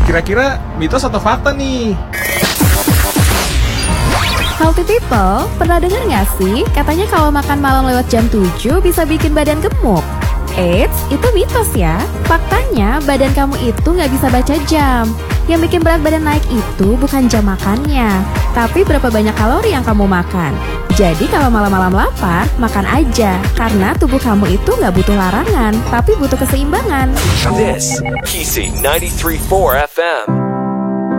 Kira-kira mitos atau fakta nih? Healthy people, pernah dengar nggak sih katanya kalau makan malam lewat jam 7 bisa bikin badan gemuk? Eits, itu mitos ya. Faktanya badan kamu itu nggak bisa baca jam. Yang bikin berat badan naik itu bukan jam makannya, tapi berapa banyak kalori yang kamu makan. Jadi kalau malam-malam lapar, makan aja. Karena tubuh kamu itu nggak butuh larangan, tapi butuh keseimbangan. This, Kisi 93.4 FM.